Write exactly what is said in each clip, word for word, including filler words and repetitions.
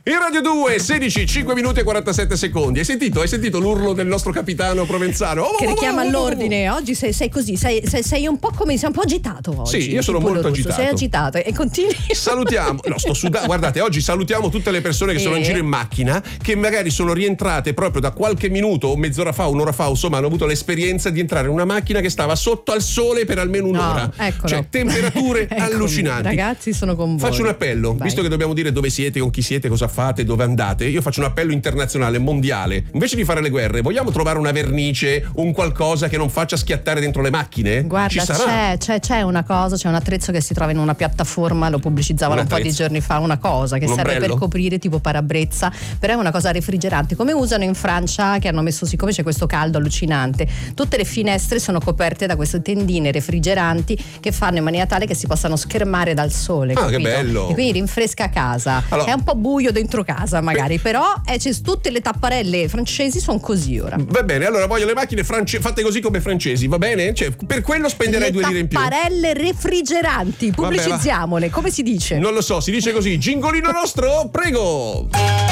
In Radio due, sedici, cinque minuti e quarantasette secondi. Hai sentito? Hai sentito l'urlo del nostro capitano provenzano? Oh, che richiama oh, oh, oh, all'ordine. Oggi sei, sei così, sei, sei, sei un po' come sei un po' agitato oggi. Sì, io sono molto agitato. Sei agitato e continui. Salutiamo. No, sto sudando. Guardate, oggi salutiamo tutte le persone che sono in giro in macchina, che magari sono rientrate proprio da qualche minuto o mezz'ora fa, un'ora fa, insomma, hanno avuto l'esperienza di entrare in una macchina che stava sotto al sole per almeno un'ora. No, eccolo. Cioè, temperature allucinanti. Ragazzi, sono con voi. Faccio un appello, Vai. Visto che dobbiamo dire dove siete, con chi siete, cosa fate, dove andate. Io faccio un appello internazionale, mondiale. Invece di fare le guerre, vogliamo trovare una vernice, un qualcosa che non faccia schiattare dentro le macchine? Guarda, Ci sarà? c'è, c'è, c'è una cosa, c'è un attrezzo che si trova in una piattaforma, lo pubblicizzavano un, un po' di giorni fa, una cosa che un serve ombrello? per coprire tipo parabrezza, però è una cosa refrigerante, come usano in Francia, che hanno messo, siccome c'è questo caldo allucinante, tutte le finestre sono coperte da queste tendine refrigeranti che fanno in maniera tale che si possano schermare dal sole. Ah, capito? che bello! E quindi rinfresca casa. Allora, è un po' buio dentro casa magari, però eh, c'è, tutte le tapparelle francesi sono così ora. Va bene, allora voglio le macchine france- fatte così come francesi, va bene? Cioè, per quello spenderei le due lire in più. Tapparelle refrigeranti, pubblicizziamole, come si dice? Non lo so, si dice così. Gingolino nostro, prego!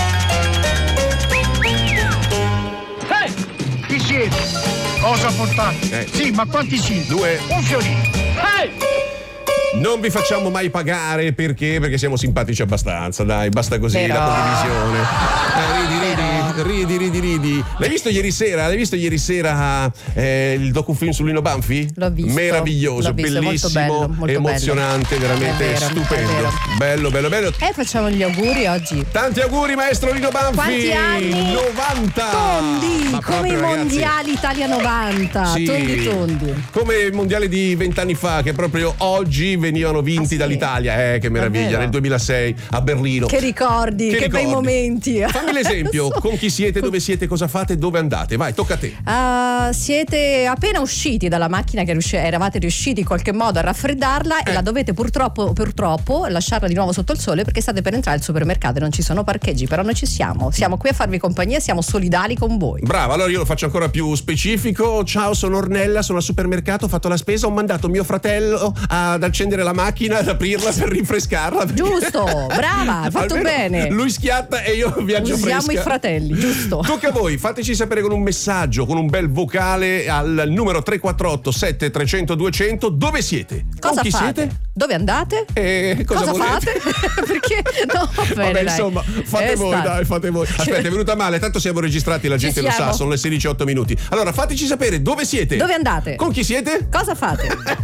Ehi, chi siete? Cosa portate? Eh. Sì, ma quanti siete? Due. Un fiorino. Ehi! Non vi facciamo mai pagare perché? Perché siamo simpatici abbastanza, dai, basta così, Però... la condivisione. Eh, ridi, ridi, ridi, ridi, ridi. L'hai visto ieri sera? L'hai visto ieri sera eh, il docufilm su Lino Banfi? L'ho visto. Meraviglioso, L'ho visto, bellissimo, molto bello, molto emozionante, bello. veramente È vero, stupendo. è vero. Bello, bello, bello. E facciamo gli auguri oggi. Tanti auguri maestro Lino Banfi. Quanti anni? novanta. Tondi, Ma come proprio, i ragazzi. mondiali Italia novanta. Sì, tondi tondi. come i mondiali di vent'anni fa che proprio oggi venivano vinti Ah, sì? dall'Italia. Eh, che meraviglia, Davvero? nel duemilasei a Berlino. Che ricordi, che, bei ricordi? momenti. Fammi l'esempio, con chi siete, dove siete, cosa fate, dove andate. Vai, tocca a te. Uh, siete appena usciti dalla macchina che riusci- eravate riusciti in qualche modo a raffreddarla Eh. e la dovete purtroppo purtroppo lasciarla di nuovo sotto il sole perché state per entrare al supermercato e non ci sono parcheggi, però noi ci siamo, siamo qui a farvi compagnia, siamo solidali con voi. Brava, allora io lo faccio ancora più specifico. Ciao, sono Ornella, sono al supermercato, ho fatto la spesa, ho mandato mio fratello ad accendere la macchina, ad aprirla per rinfrescarla. Giusto, brava, hai fatto Almeno bene. Lui schiatta e io viaggio Usiamo fresca. i fratelli, giusto. Tocca a voi, fateci sapere con un messaggio, con un bel vocale al numero tre quattro otto sette tre zero zero due zero zero dove siete? Cosa con chi fate? siete? Dove andate? E cosa, Cosa volete? fate? Perché no, va bene, Vabbè, dai. insomma, fate Eh, voi, sta. dai, fate voi. Aspetta, è venuta male, tanto siamo registrati, la Ci gente lo sa, siamo. sono le sedici e otto minuti. Allora, fateci sapere dove siete? Dove andate? Con chi siete? Cosa fate?